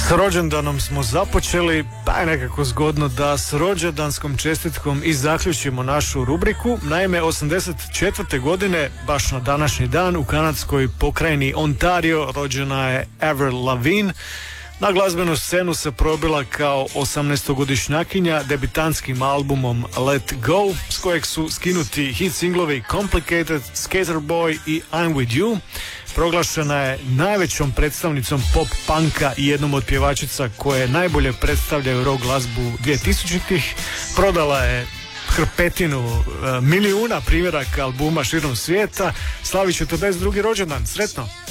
S rođendanom smo započeli, pa je nekako zgodno da s rođendanskom čestitkom i zaključimo našu rubriku. Naime, 84. godine, baš na današnji dan, u kanadskoj pokrajini Ontario rođena je Avril Lavigne. Na glazbenu scenu se probila kao 18-godišnjakinja debitantskim albumom Let Go, s kojeg su skinuti hit singlovi Complicated, Skater Boy i I'm With You. Proglašena je najvećom predstavnicom pop-punka i jednom od pjevačica koje najbolje predstavljaju rock glazbu 2000-ih. Prodala je hrpetinu milijuna primjeraka albuma širom svijeta. Slavit 42. rođendan. Sretno!